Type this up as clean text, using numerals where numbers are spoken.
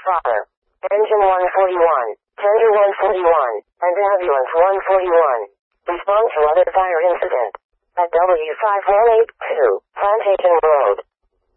fire. Engine 141, tender 141, and ambulance 141. Respond to other fire incident at W5182, Plantation Road.